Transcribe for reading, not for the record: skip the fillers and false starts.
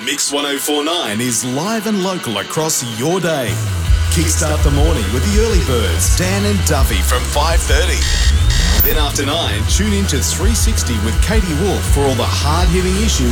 Mix 1049 is live and local across your day. Kickstart the morning with the early birds, Dan and Duffy from 5:30. Then after 9, tune in to 360 with Katie Wolf for all the hard-hitting issues